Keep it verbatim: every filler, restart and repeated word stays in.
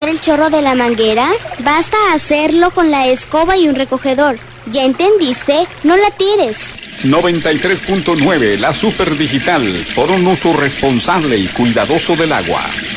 el chorro de la manguera? Basta hacerlo con la escoba y un recogedor. ¿Ya entendiste? No la tires. noventa y tres punto nueve, la Super Digital, por un uso responsable y cuidadoso del agua.